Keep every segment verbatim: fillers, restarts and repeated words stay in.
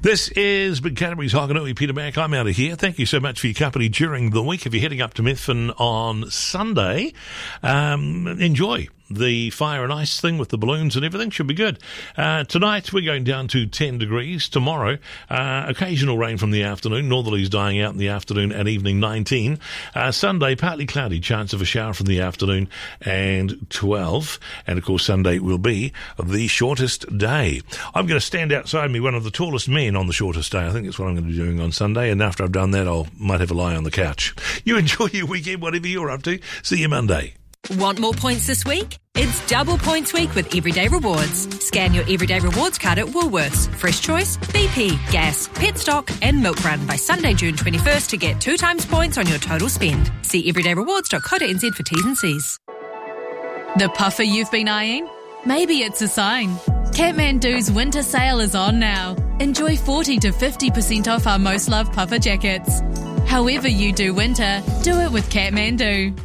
This is Big Canterbury's Hokanui. Peter Mack, I'm out of here. Thank you so much for your company during the week. If you're heading up to Methven on Sunday, um, enjoy the fire and ice thing with the balloons and everything. Should be good. Uh, tonight we're going down to ten degrees. Tomorrow, uh, occasional rain from the afternoon. Northerlies dying out in the afternoon and evening, nineteen. Uh, Sunday, partly cloudy, chance of a shower from the afternoon and twelve. And of course Sunday will be the shortest day. I'm going to stand outside me, one of the tallest men on the shortest day. I think that's what I'm going to be doing on Sunday. And after I've done that, I might have a lie on the couch. You enjoy your weekend, whatever you're up to. See you Monday. Want more points this week? It's double points week with Everyday Rewards. Scan your Everyday Rewards card at Woolworths, Fresh Choice, B P, Gas, Petstock and Milk Run by Sunday, June twenty-first to get two times points on your total spend. See everyday rewards dot co dot n z for T's and C's. The puffer you've been eyeing? Maybe it's a sign. Kathmandu's winter sale is on now. Enjoy forty to fifty percent off our most loved puffer jackets. However you do winter, do it with Kathmandu.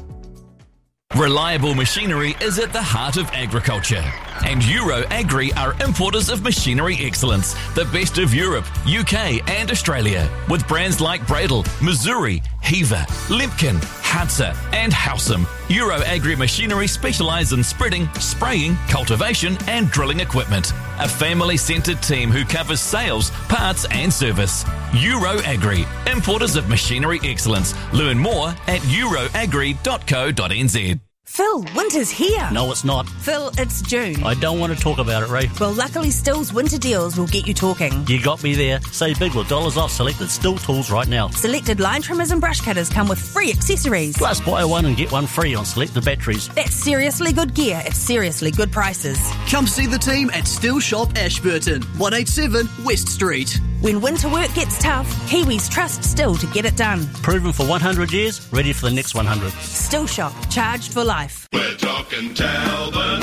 Reliable machinery is at the heart of agriculture. And Euro Agri are importers of machinery excellence, the best of Europe, U K and Australia, with brands like Bradle, Missouri, Heaver, Limpkin, Hadza and Howsam. Euro Agri Machinery specialise in spreading, spraying, cultivation and drilling equipment. A family-centred team who covers sales, parts and service. Euro Agri, importers of machinery excellence. Learn more at euro agri dot co dot n z. Phil, winter's here. No, it's not. Phil, it's June. I don't want to talk about it, Ray. Well, luckily Still's winter deals will get you talking. You got me there. Save big with dollars off selected Still tools right now. Selected line trimmers and brush cutters come with free accessories. Plus, buy one and get one free on selected batteries. That's seriously good gear at seriously good prices. Come see the team at Still Shop Ashburton, one eighty-seven West Street. When winter work gets tough, Kiwis trust Still to get it done. Proven for one hundred years, ready for the next one hundred. Still Shop, charged for life. We're talking Talbot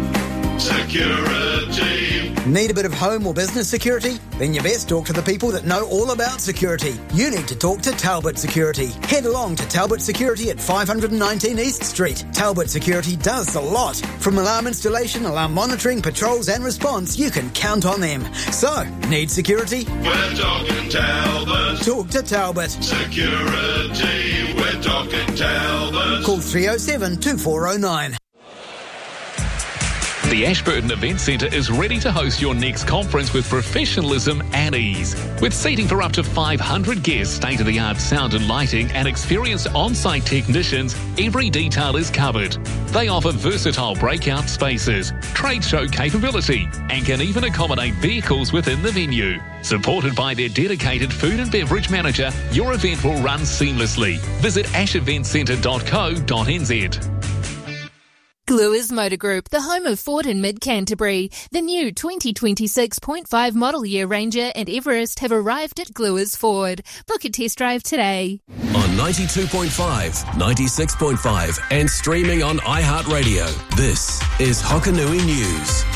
Security. Need a bit of home or business security? Then you best talk to the people that know all about security. You need to talk to Talbot Security. Head along to Talbot Security at five nineteen East Street. Talbot Security does a lot. From alarm installation, alarm monitoring, patrols and response, you can count on them. So, need security? We're talking Talbot. Talk to Talbot. Security. We're talking Talbot. Call three oh seven, two four oh nine. The Ashburton Event Centre is ready to host your next conference with professionalism and ease. With seating for up to five hundred guests, state-of-the-art sound and lighting and experienced on-site technicians, every detail is covered. They offer versatile breakout spaces, trade show capability and can even accommodate vehicles within the venue. Supported by their dedicated food and beverage manager, your event will run seamlessly. Visit ash event centre dot co dot n z. Gluers Motor Group, the home of Ford in mid-Canterbury. The new twenty twenty-six point five model year Ranger and Everest have arrived at Gluers Ford. Book a test drive today. On ninety-two point five, ninety-six point five and streaming on iHeartRadio, this is Hokanui News.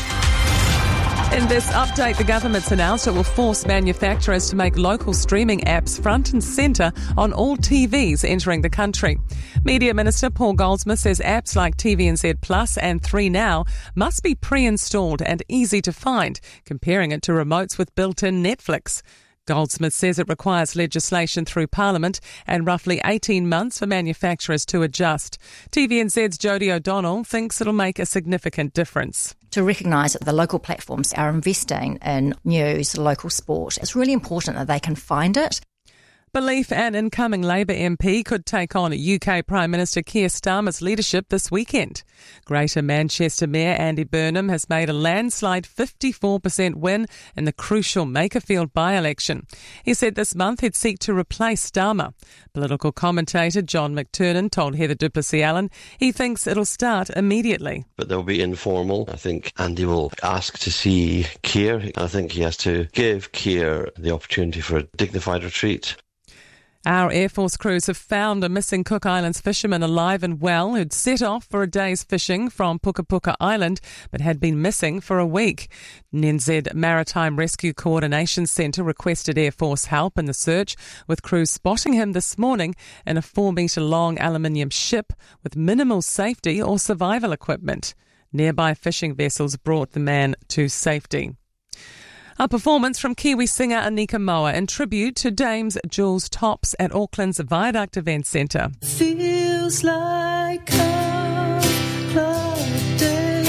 In this update, the government's announced it will force manufacturers to make local streaming apps front and centre on all T Vs entering the country. Media Minister Paul Goldsmith says apps like T V N Z Plus and three Now must be pre-installed and easy to find, comparing it to remotes with built-in Netflix. Goldsmith says it requires legislation through Parliament and roughly eighteen months for manufacturers to adjust. T V N Z's Jodie O'Donnell thinks it'll make a significant difference. To recognise that the local platforms are investing in news, local sport, it's really important that they can find it. Belief an incoming Labour M P could take on U K Prime Minister Keir Starmer's leadership this weekend. Greater Manchester Mayor Andy Burnham has made a landslide fifty-four percent win in the crucial Makerfield by-election. He said this month he'd seek to replace Starmer. Political commentator John McTernan told Heather Duplessis-Allen he thinks it'll start immediately. But they'll be informal. I think Andy will ask to see Keir. I think he has to give Keir the opportunity for a dignified retreat. Our Air Force crews have found a missing Cook Islands fisherman alive and well who'd set off for a day's fishing from Puka Puka Island but had been missing for a week. N Z Maritime Rescue Coordination Centre requested Air Force help in the search, with crews spotting him this morning in a four metre long aluminium ship with minimal safety or survival equipment. Nearby fishing vessels brought the man to safety. A performance from Kiwi singer Anika Moa in tribute to Dames Jules Tops at Auckland's Viaduct Event Centre. Feels like a club day.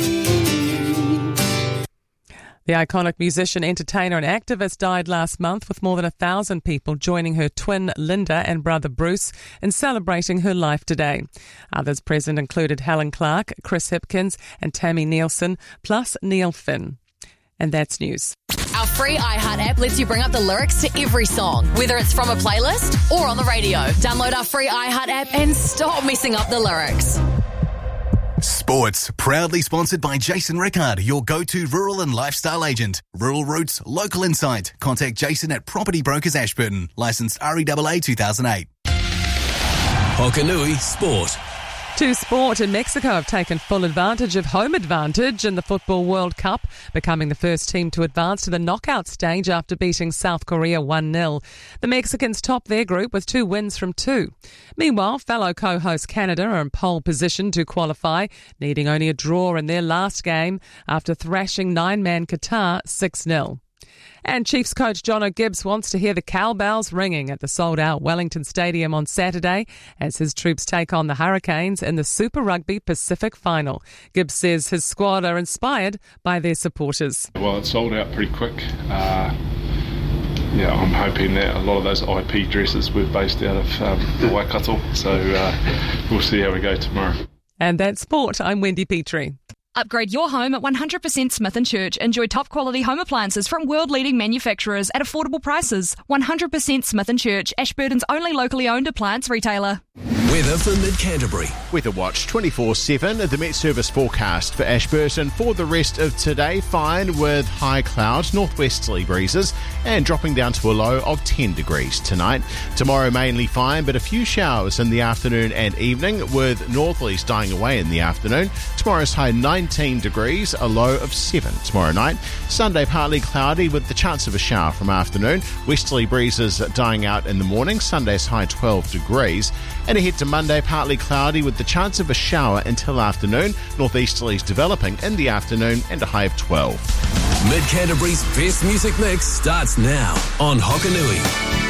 The iconic musician, entertainer and activist died last month, with more than a thousand people joining her twin Linda and brother Bruce in celebrating her life today. Others present included Helen Clark, Chris Hipkins and Tammy Nielsen, plus Neil Finn. And that's news. Our free iHeart app lets you bring up the lyrics to every song, whether it's from a playlist or on the radio. Download our free iHeart app and stop messing up the lyrics. Sports, proudly sponsored by Jason Rickard, your go-to rural and lifestyle agent. Rural Roots, local insight. Contact Jason at Property Brokers Ashburton. Licensed R E A A two thousand eight. Hokanui Sport. To sport, in Mexico have taken full advantage of home advantage in the Football World Cup, becoming the first team to advance to the knockout stage after beating South Korea one nil. The Mexicans top their group with two wins from two. Meanwhile, fellow co-host Canada are in pole position to qualify, needing only a draw in their last game after thrashing nine-man Qatar six nil. And Chiefs coach Jono Gibbs wants to hear the cowbells ringing at the sold-out Wellington Stadium on Saturday as his troops take on the Hurricanes in the Super Rugby Pacific Final. Gibbs says his squad are inspired by their supporters. Well, it sold out pretty quick. Uh, yeah, I'm hoping that a lot of those I P dresses were based out of um, the Waikato, so uh, we'll see how we go tomorrow. And that's sport. I'm Wendy Petrie. Upgrade your home at one hundred percent Smith and Church. Enjoy top quality home appliances from world-leading manufacturers at affordable prices. one hundred percent Smith and Church, Ashburton's only locally owned appliance retailer. Weather for Mid-Canterbury. Weather Watch twenty-four seven, the Met Service forecast for Ashburton for the rest of today. Fine with high clouds, northwesterly breezes, and dropping down to a low of ten degrees tonight. Tomorrow mainly fine, but a few showers in the afternoon and evening, with northerlies dying away in the afternoon. Tomorrow's high nineteen degrees, a low of seven tomorrow night. Sunday partly cloudy with the chance of a shower from afternoon. Westerly breezes dying out in the morning. Sunday's high twelve degrees. And ahead to Monday, partly cloudy with the chance of a shower until afternoon. Northeasterlies developing in the afternoon and a high of twelve. Mid-Canterbury's best music mix starts now on Hokanui.